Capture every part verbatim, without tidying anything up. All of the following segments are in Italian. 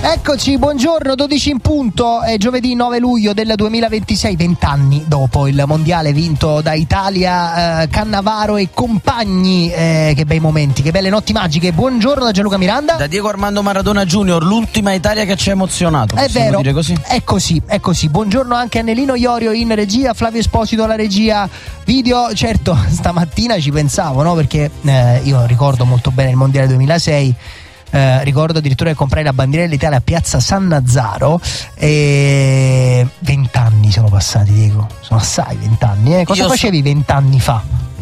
Eccoci, buongiorno, dodici in punto, è giovedì nove luglio del duemilaventisei, vent'anni dopo il mondiale vinto da Italia, eh, Cannavaro e compagni, eh, che bei momenti, che belle notti magiche. Buongiorno da Gianluca Miranda. Da Diego Armando Maradona Junior, l'ultima Italia che ci ha emozionato. È vero, dire così? è così, è così. Buongiorno anche a Annelino Iorio in regia, Flavio Esposito alla regia video. Certo, stamattina ci pensavo, no? Perché eh, io ricordo molto bene il mondiale duemilasei. Eh, ricordo addirittura che comprai la bandiera dell'Italia a Piazza San Nazzaro e vent'anni sono passati, Diego, sono assai vent'anni, eh? Cosa Io facevi vent'anni fa?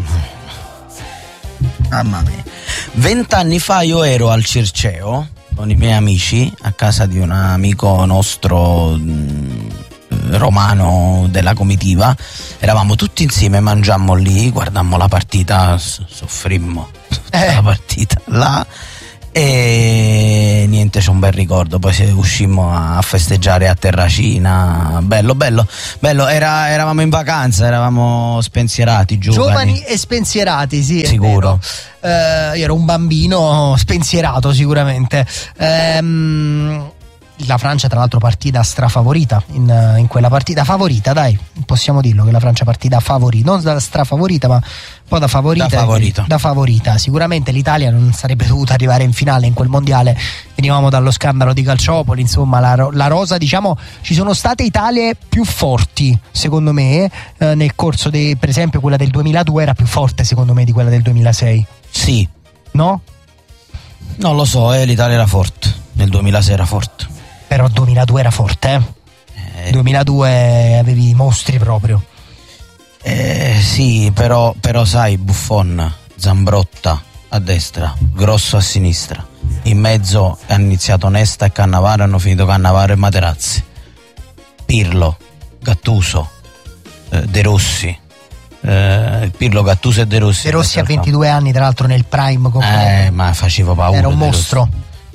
Mamma mia, vent'anni fa io ero al Circeo con i miei amici a casa di un amico nostro mh, romano della comitiva, eravamo tutti insieme, mangiammo lì, guardammo la partita, soffrimmo tutta eh. la partita là. E niente, c'è un bel ricordo. Poi se uscimmo a festeggiare a Terracina, bello, bello, bello. Era, eravamo in vacanza, eravamo spensierati, giovani, giovani e spensierati, sì, sicuro. Eh, io ero un bambino spensierato, sicuramente. Ehm, la Francia, tra l'altro, partita strafavorita in, in quella partita, favorita, dai, possiamo dirlo che la Francia partita favorita, non da strafavorita, ma un po' da favorita. Da favorita. Da favorita. Sicuramente l'Italia non sarebbe dovuta arrivare in finale in quel mondiale. Venivamo dallo scandalo di Calciopoli, insomma, la, la rosa, diciamo, ci sono state Italie più forti, secondo me, eh, nel corso dei, per esempio, quella del duemiladue era più forte, secondo me, di quella del duemilasei. Sì. No? Non lo so, eh, l'Italia era forte. Nel duemilasei era forte. Però il duemiladue era forte, eh? eh. duemiladue avevi i mostri proprio. Eh, sì, però, però sai, Buffon, Zambrotta a destra, Grosso a sinistra, in mezzo hanno iniziato Nesta e Cannavaro, hanno finito Cannavaro e Materazzi, Pirlo, Gattuso, eh, De Rossi, eh, Pirlo, Gattuso e De Rossi. De Rossi a ventidue anni, tra l'altro nel prime con eh, ma faceva paura, era un mostro.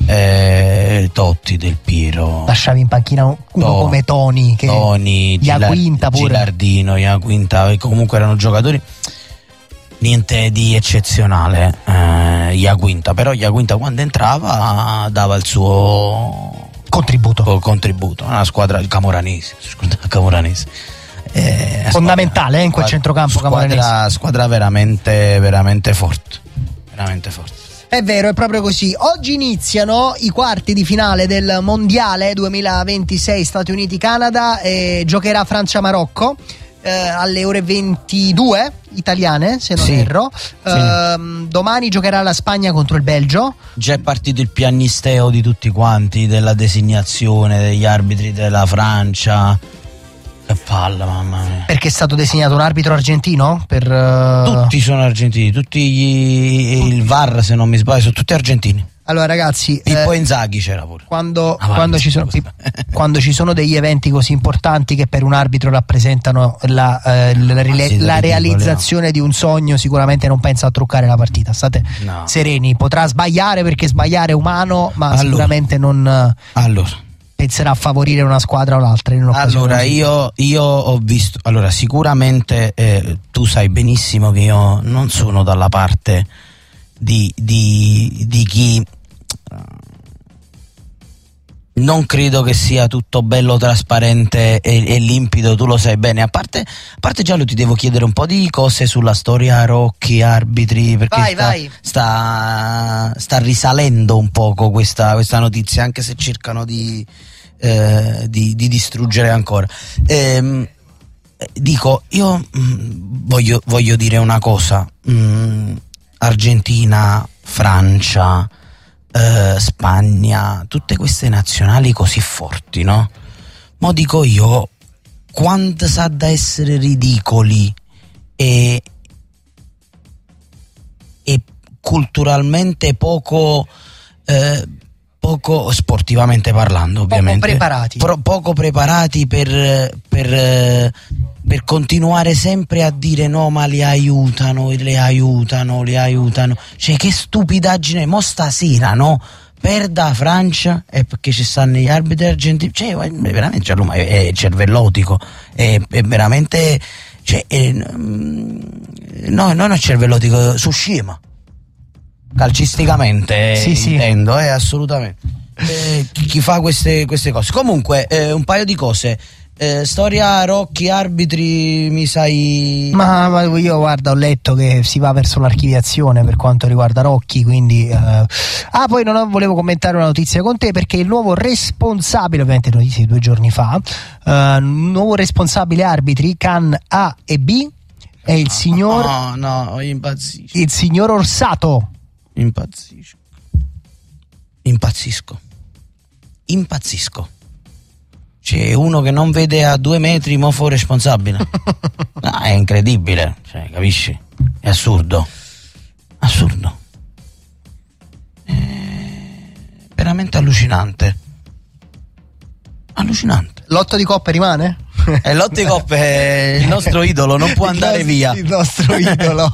Eh, Totti, Del Piero, lasciavi in panchina uno to- come Toni, che Toni, Iaquinta pure, Gilardino, Iaquinta, comunque erano giocatori niente di eccezionale. eh, Iaquinta, però Iaquinta quando entrava dava il suo contributo, contributo una squadra, il Camoranesi, scusate, Camoranesi eh, fondamentale squadra, eh, in quel centrocampo, squadra, Camoranesi, squadra veramente veramente forte, veramente forte. È vero, è proprio così. Oggi iniziano i quarti di finale del mondiale duemilaventisei Stati Uniti-Canada e giocherà Francia-Marocco eh, alle ore ventidue italiane, se non sì, erro. Sì. Eh, domani giocherà la Spagna contro il Belgio. Già è partito il piagnisteo di tutti quanti, della designazione degli arbitri della Francia. Che palla, mamma mia. Perché è stato designato un arbitro argentino? Per, uh... Tutti sono argentini, tutti gli... il V A R, se non mi sbaglio, sono tutti argentini. Allora ragazzi, Pippo eh, Inzaghi c'era pure. Quando, Avanti, quando, ci sono, quando ci sono degli eventi così importanti che per un arbitro rappresentano la, eh, la, rile- ah, sì, la realizzazione di un sogno, sicuramente non pensa a truccare la partita. State no. sereni, potrà sbagliare perché sbagliare è umano, ma allora, sicuramente non... Allora penserà a favorire una squadra o l'altra in allora io, io ho visto, allora sicuramente eh, tu sai benissimo che io non sono dalla parte di, di, di chi non credo che sia tutto bello, trasparente e, e limpido, tu lo sai bene. A parte, a parte Giallo, ti devo chiedere un po' di cose sulla storia Rocchi, arbitri, perché vai, sta, vai. Sta, sta risalendo un poco questa, questa notizia, anche se cercano di, eh, di, di distruggere ancora. Ehm, dico, io mh, voglio, voglio dire una cosa, mh, Argentina, Francia, Uh, Spagna, tutte queste nazionali così forti, no? Mo dico io, quanto sa da essere ridicoli e, e culturalmente poco eh, poco sportivamente parlando, ovviamente poco preparati, pro, poco preparati per, per per continuare sempre a dire no, ma li aiutano, le aiutano, li aiutano. Cioè, che stupidaggine, mo stasera, no? Perda Francia e perché ci stanno gli arbitri argentini. Cioè, veramente, cioè, è cervellotico, è, è veramente, cioè, è, no, non è cervellotico, su scema. Calcisticamente, sì, intendo, sì. È assolutamente. eh, chi fa queste, queste cose. Comunque, eh, un paio di cose. Eh, storia Rocchi, arbitri, mi sai. Ma, ma io guarda, ho letto che si va verso l'archiviazione per quanto riguarda Rocchi, quindi. Eh... Ah, poi non ho, volevo commentare una notizia con te, perché il nuovo responsabile, ovviamente notizia di due giorni fa, eh, nuovo responsabile arbitri Can A e B è il signor. No, no, impazzisco. Il signor Orsato. Impazzisco. Impazzisco. Impazzisco. C'è uno che non vede a due metri, mo fu responsabile. No, è incredibile, cioè, capisci? È assurdo. Assurdo. È veramente allucinante. Allucinante. L'otto di coppe rimane? E l'otto di coppe è il nostro idolo, non può andare il via. Il nostro idolo.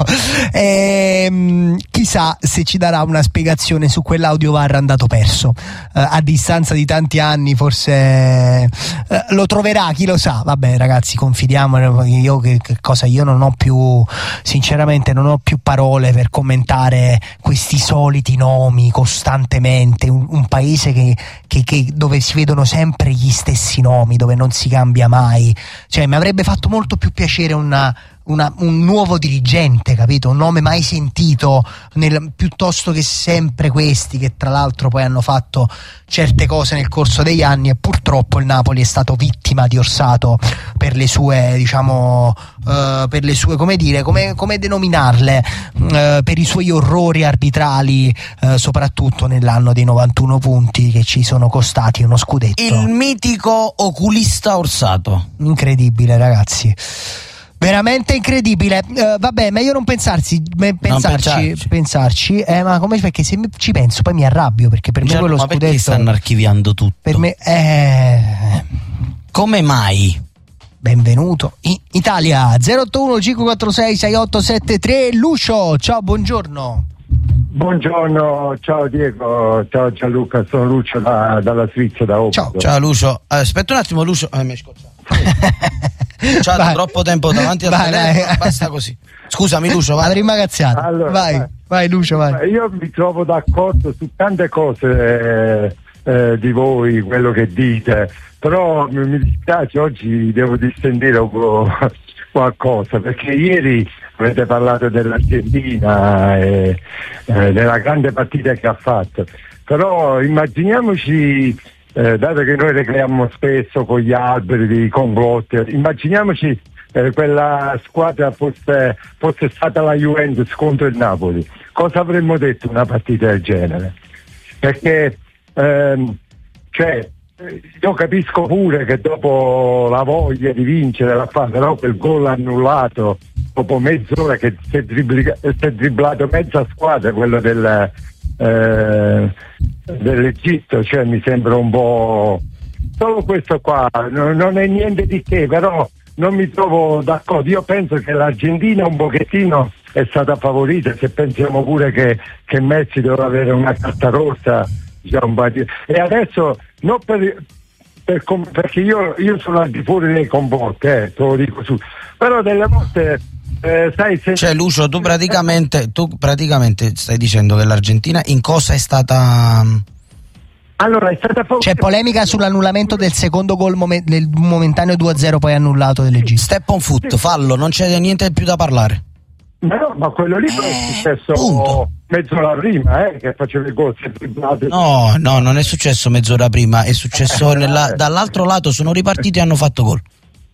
E, chissà se ci darà una spiegazione su quell'audio V A R andato perso. Uh, a distanza di tanti anni, forse uh, lo troverà, chi lo sa. Vabbè, ragazzi, confidiamo. Io che, che cosa? Io non ho più, sinceramente, non ho più parole per commentare questi soliti nomi costantemente. Un, un paese che, che, che dove si vedono sempre gli stessi nomi, dove non si cambia mai. Cioè, mi avrebbe fatto molto più piacere una, una, un nuovo dirigente, capito? Un nome mai sentito, nel, piuttosto che sempre questi che tra l'altro poi hanno fatto certe cose nel corso degli anni, e purtroppo il Napoli è stato vittima di Orsato per le sue, diciamo, uh, per le sue, come dire, come, come denominarle, uh, per i suoi orrori arbitrali, uh, soprattutto nell'anno dei novantuno punti che ci sono costati uno scudetto. Il mitico oculista Orsato. Incredibile, ragazzi. Veramente incredibile. Uh, vabbè, meglio non pensarsi, me, pensarci, non pensarci. pensarci eh, ma come, perché se mi, ci penso poi mi arrabbio, perché per Diciamo, me quello ma scudetto. perché stanno archiviando tutto? Per me è. Come mai? Benvenuto in Italia. zero otto uno cinque quattro sei sei otto sette tre. Lucio, ciao, buongiorno. Buongiorno, ciao Diego, ciao Gianluca, sono Lucio da, dalla Svizzera, da Oppo. Ciao. Ciao Lucio. Aspetta un attimo, Lucio. Eh, mi hai scocciato. Ciao, da troppo tempo davanti al vai, telefono, vai. Basta così. Scusami Lucio, vai. Avrei magazziato. Allora, vai, vai. vai Lucio, vai. Io mi trovo d'accordo su tante cose eh, eh, di voi, quello che dite, però mi, mi dispiace, oggi devo distendere un po' qualcosa, perché ieri avete parlato dell'Argentina e eh, della grande partita che ha fatto, però immaginiamoci, eh, dato che noi recreiamo spesso con gli alberi, con Glotter, immaginiamoci eh, quella squadra fosse, fosse stata la Juventus contro il Napoli, cosa avremmo detto una partita del genere? Perché ehm, cioè io capisco pure che dopo la voglia di vincere la fa, però quel gol annullato dopo mezz'ora che si è, dribbli- si è dribblato mezza squadra, quello del, eh, dell'Egitto, cioè mi sembra un po' solo questo qua, no, non è niente di che, però non mi trovo d'accordo. Io penso che l'Argentina un pochettino è stata favorita, se pensiamo pure che, che Messi doveva avere una carta rossa, diciamo, e adesso non per, per, perché io, io sono al di fuori dei comporti, eh, te lo dico su, però delle volte eh, sai se... Cioè Lucio, tu praticamente tu praticamente stai dicendo che l'Argentina in cosa è stata. Allora è stata favorita. C'è polemica sull'annullamento del secondo gol momen- del momentaneo due a zero poi annullato dell'Egitto. Step on foot, fallo, non c'è niente più da parlare. Ma no, ma quello lì eh, è successo punto. mezz'ora prima, eh, che faceva il gol. No, no, non è successo mezz'ora prima, è successo eh, nella, eh. dall'altro lato, sono ripartiti e hanno fatto gol.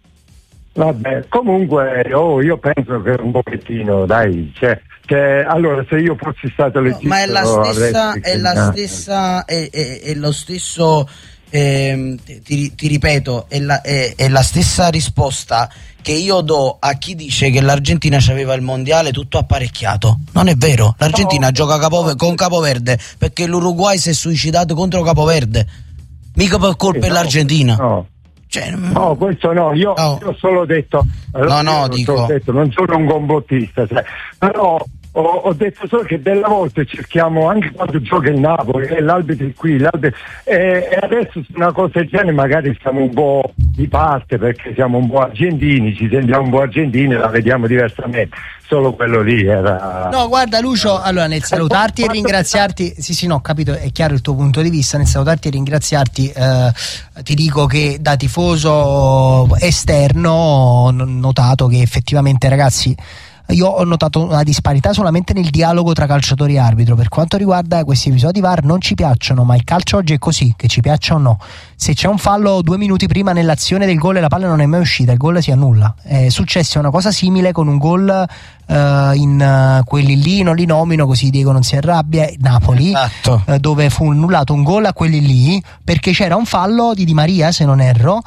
Vabbè, comunque oh, io penso che un pochettino, dai, cioè, che, allora se io fossi stato l'Egitto, no, ma è la stessa, avrei... è la stessa, è, è, è lo stesso, eh, ti, ti ripeto, è la, è, è la stessa risposta che io do a chi dice che l'Argentina c'aveva il mondiale tutto apparecchiato. Non è vero, l'Argentina no, gioca Capo, con Capoverde perché l'Uruguay si è suicidato contro Capoverde, mica per colpa dell'Argentina. No, no. Cioè, no, questo no, io, no. io ho solo detto, no, no, io dico. solo detto, non sono un complottista, cioè, però Ho, ho detto solo che delle volte cerchiamo, anche quando gioca il Napoli, e l'arbitro è qui, l'arbitro, e, e adesso su una cosa del genere magari siamo un po' di parte perché siamo un po' argentini, ci sentiamo un po' argentini e la vediamo diversamente. Solo quello lì era. No, guarda Lucio, allora nel salutarti e ringraziarti, sì sì no, ho capito, è chiaro il tuo punto di vista, nel salutarti e ringraziarti eh, ti dico che da tifoso esterno ho notato che effettivamente, ragazzi, io ho notato una disparità solamente nel dialogo tra calciatori e arbitro. Per quanto riguarda questi episodi V A R non ci piacciono, ma il calcio oggi è così, che ci piaccia o no. Se c'è un fallo due minuti prima nell'azione del gol e la palla non è mai uscita, il gol si annulla. È successa una cosa simile con un gol uh, in uh, quelli lì, non li nomino così Diego non si arrabbia, Napoli, esatto. uh, dove fu annullato un gol a quelli lì perché c'era un fallo di Di Maria, se non erro.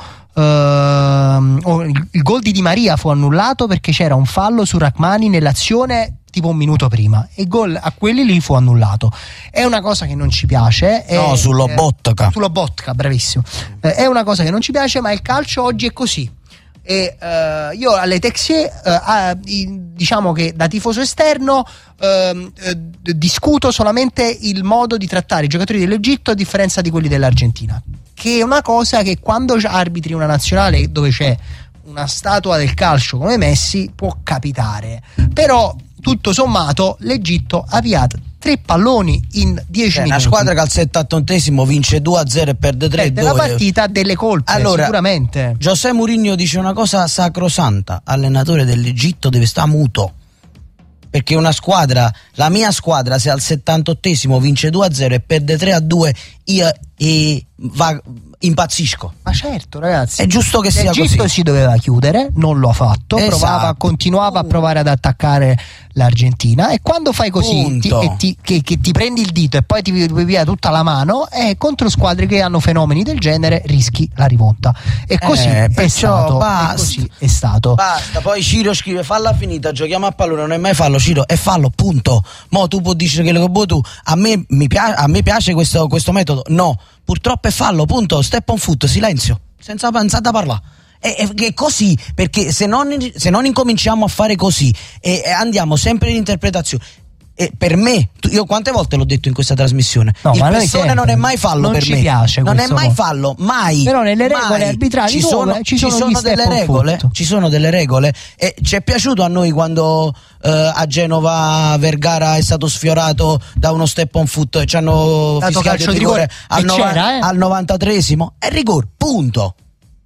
Uh, il, il gol di Di Maria fu annullato perché c'era un fallo su Rachmani nell'azione tipo un minuto prima e il gol a quelli lì fu annullato. È una cosa che non ci piace. No, è, sullo eh, Botka. Sullo Botka, bravissimo. Eh, è una cosa che non ci piace, ma il calcio oggi è così. E uh, io alle Texier uh, uh, diciamo che da tifoso esterno uh, uh, discuto solamente il modo di trattare i giocatori dell'Egitto a differenza di quelli dell'Argentina, che è una cosa che quando arbitri una nazionale dove c'è una statua del calcio come Messi può capitare, però tutto sommato l'Egitto ha avviato tre palloni in dieci eh, minuti. Una squadra che al settantottesimo vince due a zero e perde tre a due. Della partita delle colpe, allora, sicuramente. José Mourinho dice una cosa sacrosanta: allenatore dell'Egitto deve stare muto, perché una squadra, la mia squadra, se al settantottesimo vince due a zero e perde tre a due, io e va, impazzisco. Ma certo, ragazzi, è giusto che sia così. L'Egitto si doveva chiudere, non lo ha fatto, esatto. provava, continuava a provare ad attaccare l'Argentina, e quando fai così ti, e ti, che, che ti prendi il dito e poi ti vuoi via tutta la mano, e contro squadre che hanno fenomeni del genere rischi la rimonta. E così, eh, è, stato, basta, e così è stato. Basta. Poi Ciro scrive: falla finita, giochiamo a pallone, non è mai fallo. Ciro, è fallo, punto. Mo tu puoi dire che lo vuoi tu, a me, mi piace, a me piace questo, questo metodo. No, purtroppo è fallo, punto. Step on foot, silenzio, senza pensare a parlare. È, è così, perché se non, se non incominciamo a fare così e, e andiamo sempre in interpretazione, e per me, io quante volte l'ho detto in questa trasmissione, no, il pressione non è mai fallo, non per ci me piace, non è mai mo. fallo, mai. Però nelle regole mai. arbitrali ci sono, ci sono, ci sono delle regole, ci sono delle regole, e ci è piaciuto a noi quando eh, a Genova Vergara è stato sfiorato da uno step on foot e ci hanno dato fischiato il rigore, rigore al, nova- eh? al novantatreesimo, è rigore, punto.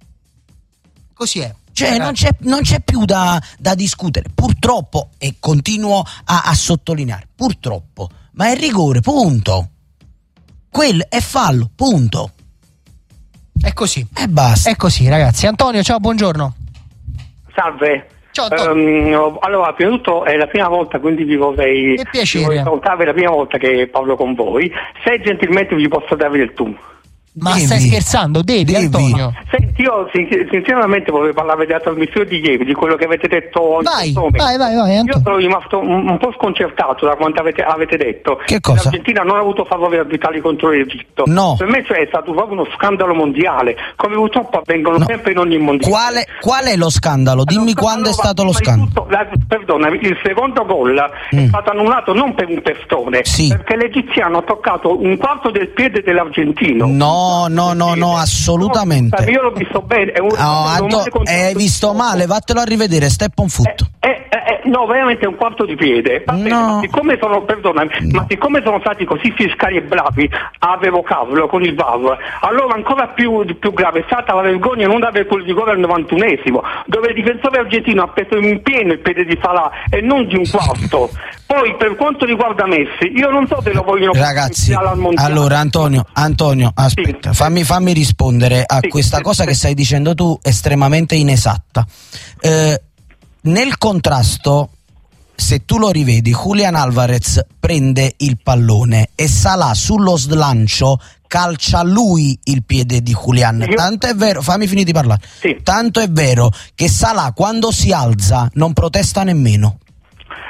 Così è. Cioè non c'è, non c'è più da, da discutere, purtroppo, e continuo a, a sottolineare, purtroppo, ma è rigore, punto. Quello è fallo, punto. È così. E basta. È così, ragazzi. Antonio, ciao, buongiorno. Salve. Ciao Antonio. Um, allora, prima di tutto è la prima volta, quindi vi vorrei, che piacere. vi vorrei salutare, è la prima volta che parlo con voi. Se gentilmente vi posso dare del tu. Ma Devi. stai scherzando? Devi, Devi. Antonio. Senti, io sin- sinceramente vorrei parlare della trasmissione di ieri, di quello che avete detto. Vai, insomma. vai, vai, vai, Io Antonio. sono rimasto un, un po' sconcertato da quanto avete, avete detto. Che cosa? L'Argentina non ha avuto favori arbitrali contro l'Egitto. No. Per me cioè, è stato proprio uno scandalo mondiale, come purtroppo avvengono No. sempre in ogni mondiale. Quale, qual è lo scandalo? Dimmi Allora, quando è allora, stato lo prima di scandalo. tutto, la- perdona, il secondo gol Mm. è stato annullato non per un testone, Sì. perché l'egiziano ha toccato un quarto del piede dell'argentino. No, no, no, no, assolutamente. No, io l'ho visto bene. È un, No, è un Anto, male contro- hai visto male, vattelo a rivedere, step on foot. Eh, eh, eh, no, veramente è un quarto di piede. Va bene, No. ma siccome sono, perdonami, ma siccome sono stati così fiscali e bravi a revocarlo con il V A R, allora ancora più, più grave è stata la vergogna non aver quel rigore al novantunesimo, dove il difensore argentino ha preso in pieno il piede di Salah e non di un quarto. Poi per quanto riguarda Messi, io non so se lo vogliono Ragazzi, al mondiale. allora Antonio, Antonio, aspetta, Sì. fammi, fammi rispondere a Sì, questa sì, cosa sì. che stai dicendo tu, estremamente inesatta. Eh, nel contrasto, se tu lo rivedi, Julián Álvarez prende il pallone e Salah sullo slancio calcia lui il piede di Julián. Io- Tanto è vero, fammi finire di parlare. Sì. Tanto è vero che Salah quando si alza non protesta nemmeno.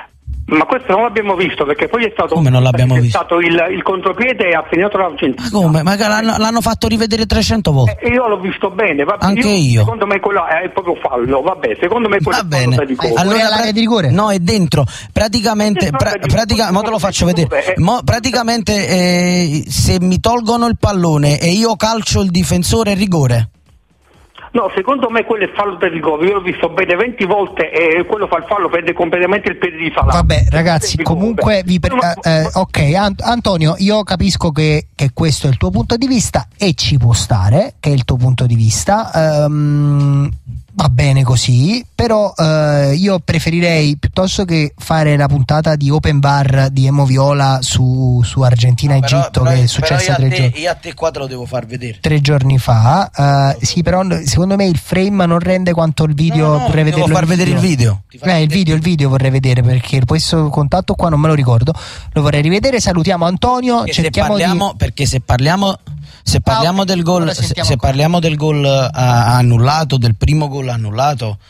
Ma questo non l'abbiamo visto, perché poi è stato, come non l'abbiamo è visto? stato il, il contropiede e ha segnato l'Argentina. Ma come? Ma l'hanno, l'hanno fatto rivedere trecento volte. Eh, io l'ho visto bene, vabbè, anche io, io. Secondo me quello è proprio fallo, vabbè, secondo me quello va è bene. fallo di rigore. Allora, l'area di rigore? No, è dentro. Praticamente, pra, pratica, mo te lo faccio vedere. Mo, praticamente, eh, se mi tolgono il pallone e io calcio il difensore, è rigore. No, secondo me quello è fallo per rigore, io l'ho visto bene venti volte e quello fa il fallo, prende completamente il piede di Falà. Vabbè ragazzi, comunque vi pre- eh, ok, Ant- Antonio, io capisco che, che questo è il tuo punto di vista e ci può stare, che è il tuo punto di vista, um, va bene così, però eh, io preferirei, piuttosto che fare la puntata di Open Bar di Emo Viola su, su Argentina-Egitto, che è successa tre giorni io a te qua te lo devo far vedere tre giorni fa, uh, sì, però secondo me il frame non rende quanto il video. No, no, vorrei devo vederlo far il vedere video. il video. Eh, il video, il video vorrei vedere, perché questo contatto qua non me lo ricordo, lo vorrei rivedere. Salutiamo Antonio, perché cerchiamo se parliamo, di... perché se parliamo se parliamo ah, okay. del gol se, se parliamo del gol uh, annullato, del primo gol annullato,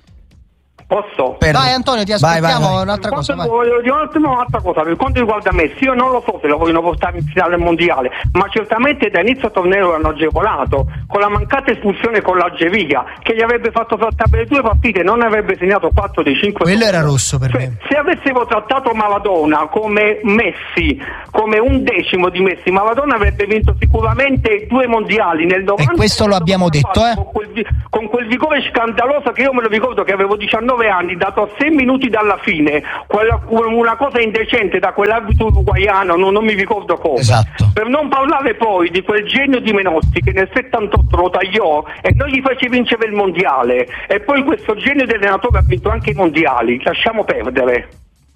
Posso? Per... Vai Antonio, ti aspettiamo. Vai, vai, vai. Un'altra cosa. Voglio dire un attimo un'altra cosa. Per quanto riguarda Messi, io non lo so se lo vogliono portare in finale mondiale, ma certamente da inizio torneo l'hanno agevolato con la mancata espulsione con l'Algeria, che gli avrebbe fatto saltare le due partite, non avrebbe segnato quattro dei cinque. Quello era rosso per cioè, me. Se avessimo trattato Maradona come Messi, come un decimo di Messi, Maradona avrebbe vinto sicuramente due mondiali nel novanta. E questo lo abbiamo detto, eh? Con quel, con quel vigore scandaloso che io me lo ricordo, che avevo diciannove anni, dato a sei minuti dalla fine, quella, una cosa indecente da quell'arbitro uruguaiano, non, non mi ricordo cosa. Esatto. Per non parlare poi di quel genio di Menotti che nel settantotto lo tagliò e non gli fece vincere il mondiale, e poi questo genio dell'allenatore ha vinto anche i mondiali. Lasciamo perdere.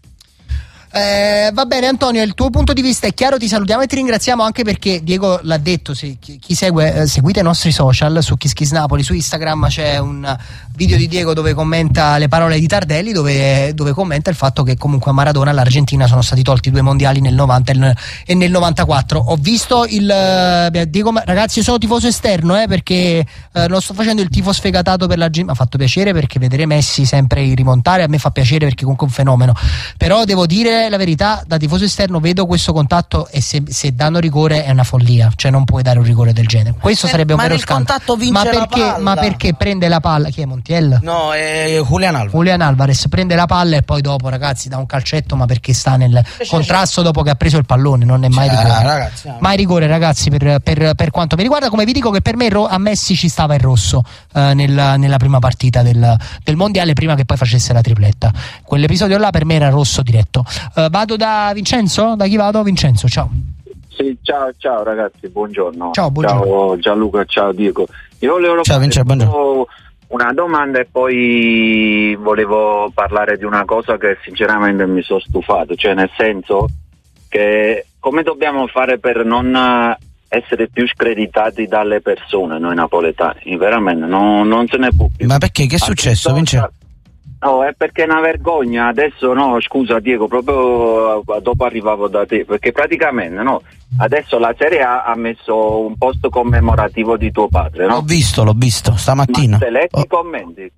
Eh, va bene Antonio, il tuo punto di vista è chiaro, ti salutiamo e ti ringraziamo anche perché Diego l'ha detto, se, chi, chi segue, eh, seguite i nostri social, su Kiss Kiss Napoli, su Instagram c'è un video di Diego dove commenta le parole di Tardelli, dove, dove commenta il fatto che comunque a Maradona all'Argentina sono stati tolti due mondiali nel novanta e nel novantaquattro. Ho visto il eh, Diego, ragazzi, io sono tifoso esterno, eh, perché eh, non sto facendo il tifo sfegatato per l'Argentina, mi ha fatto piacere perché vedere Messi sempre rimontare a me fa piacere perché comunque è un fenomeno, però devo dire la verità, da tifoso esterno vedo questo contatto e se, se danno rigore è una follia, cioè non puoi dare un rigore del genere, questo eh, sarebbe un vero scandalo. Ma perché, ma perché prende la palla, chi è Montiel? No, è Julian Alvarez. Julian Alvarez prende la palla e poi dopo, ragazzi, dà un calcetto, ma perché sta nel c'è, contrasto c'è. Dopo che ha preso il pallone, non è mai c'è, rigore ragazzi, no. mai rigore ragazzi per, per, per quanto mi riguarda. Come vi dico che per me a Messi ci stava il rosso eh, nella, nella prima partita del, del mondiale, prima che poi facesse la tripletta, quell'episodio là per me era rosso diretto. Uh, vado da Vincenzo? Da chi vado? Vincenzo, ciao. Sì, ciao, ciao ragazzi, buongiorno. Ciao, buongiorno. Ciao Gianluca, ciao Diego. Io volevo ciao, fare una domanda e poi volevo parlare di una cosa che sinceramente mi sono stufato, cioè nel senso che come dobbiamo fare per non essere più screditati dalle persone noi napoletani, veramente non, non se ne può più. Ma perché? Che è successo, Vincenzo? No, è perché è una vergogna, adesso no, scusa Diego, proprio dopo arrivavo da te, perché praticamente no, adesso la Serie A ha messo un post commemorativo di tuo padre, no? L'ho visto, l'ho visto, stamattina. Ma te letti oh. i commenti?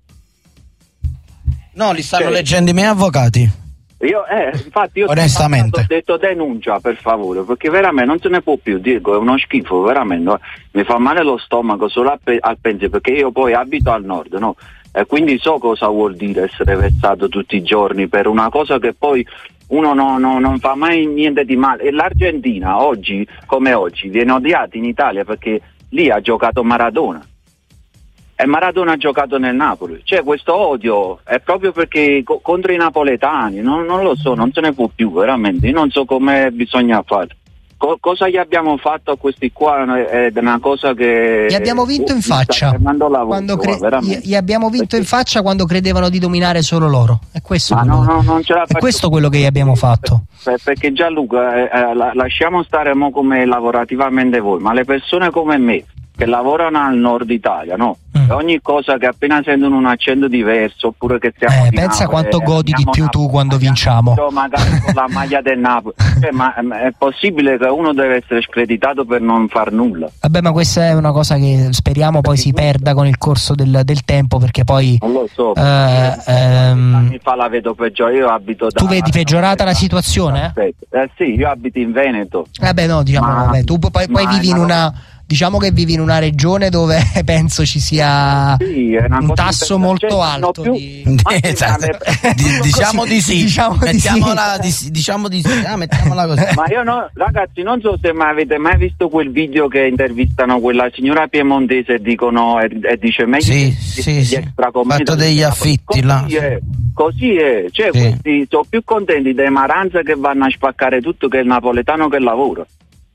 No, li stanno cioè, leggendo i miei avvocati. Io, eh, infatti io onestamente ho detto denuncia per favore, perché veramente non se ne può più, Diego, è uno schifo, veramente, mi fa male lo stomaco solo al, pe- al pensiero, perché io poi abito al nord, no? E quindi so cosa vuol dire essere vessato tutti i giorni per una cosa che poi uno no, no, non fa mai niente di male. E l'Argentina oggi, come oggi, viene odiata in Italia perché lì ha giocato Maradona e Maradona ha giocato nel Napoli. Cioè questo odio è proprio perché co- contro i napoletani, non, non lo so, non se ne può più veramente, io non so come bisogna fare. Co- cosa gli abbiamo fatto a questi qua è una cosa che gli abbiamo vinto in faccia quando cre- gli, gli abbiamo vinto perché... in faccia quando credevano di dominare solo loro, è questo, quello, no, no, non ce l'ha è questo quello che gli abbiamo fatto, per, perché Gianluca eh, eh, lasciamo stare mo come lavorativamente voi, ma le persone come me che lavorano al nord Italia, no? Mm. E ogni cosa che appena sentono un accento diverso, oppure che siamo Eh, di pensa Napoli, quanto eh, godi di andiamo più a tu Napoli, quando magari- vinciamo. magari con la maglia del Napoli. Cioè, ma ma è possibile che uno deve essere screditato per non far nulla? Vabbè, ma questa è una cosa che speriamo poi si perda con il corso del, del tempo, perché poi Non lo so. Eh, ehm, anni fa la vedo peggiore, io abito da... tu vedi peggiorata la situazione? Aspetta. Eh sì, io abito in Veneto. Vabbè, no, diciamo, Ma- vabbè, tu poi, poi ma vivi è in una una, diciamo che vivi in una regione dove penso ci sia Sì, è una un cosa tasso impressionante. molto Cioè, alto non più- di... Ma Esatto. alle- Di- diciamo di sì, Diciamo di sì. mettiamola di sì, diciamo di sì, ah, mettiamola così. Ma io no, ragazzi, non so se mai avete mai visto quel video che intervistano quella signora piemontese e dicono e, e dice meglio Sì, di- sì, di sì. extracomunitari. Fatto degli affitti così là. È, così è, cioè Sì. questi sono più contenti dei Maranza che vanno a spaccare tutto che il napoletano che lavora.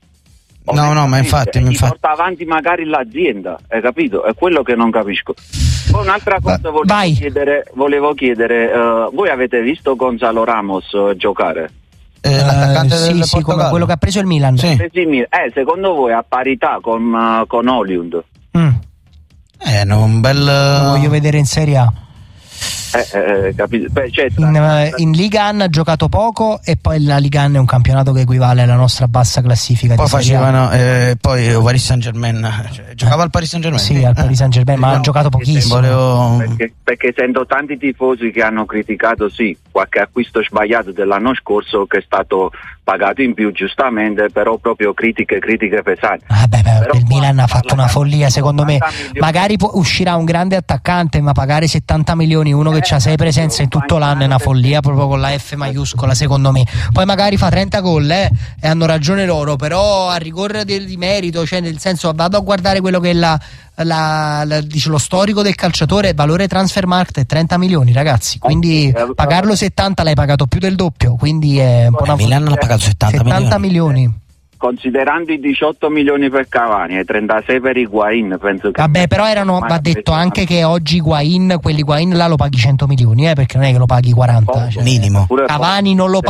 No, no, ma infatti, E ma gli infatti. porta avanti magari l'azienda, hai capito? È quello che non capisco. Poi un'altra cosa Va- volevo vai. chiedere, volevo chiedere eh, voi avete visto Gonzalo Ramos eh, giocare? Eh, l'attaccante Eh, sì, del sì, come Portogallo. quello che ha preso il Milan. Sì. Eh, sì, mi- eh, secondo voi a parità con, eh, con Hollywood? Mm, Eh, no, un bel lo voglio vedere in Serie A. Eh, eh, capito? Beh, cioè, In, eh, in Liga ha giocato poco, e poi la Liga è un campionato che equivale alla nostra bassa classifica poi di Serie A. facevano eh, poi il Paris Saint-Germain, cioè, giocava al Paris Saint-Germain. Sì, al Paris Saint-Germain, ma No, ha giocato perché pochissimo. Volevo Perché, perché sento tanti tifosi che hanno criticato sì qualche acquisto sbagliato dell'anno scorso che è stato pagato in più giustamente, però proprio critiche critiche pesanti. Vabbè, beh, Però il qua Milan ha parla fatto una di follia, secondo me. ottanta milioni. Magari può- uscirà un grande attaccante, ma pagare settanta milioni uno che Eh, ha sei presenze in tutto l'anno è una follia, proprio con la F maiuscola, secondo me. Poi magari fa trenta gol, eh, e hanno ragione loro, però a rigore di, di merito, cioè nel senso, vado a guardare quello che è la, la- la- dice, lo storico del calciatore, valore transfer market è trenta milioni, ragazzi, quindi Eh, sì, eh, pagarlo settanta l'hai pagato più del doppio, quindi è un po' una Milan l'ha pagato settanta, settanta milioni. milioni. Considerando i diciotto milioni per Cavani e trentasei per Higuain, penso che Vabbè, però erano, va detto anche che oggi Higuain, quelli Higuain là lo paghi cento milioni, eh, perché non è che lo paghi quaranta. Cioè, minimo. Pure- Cavani non lo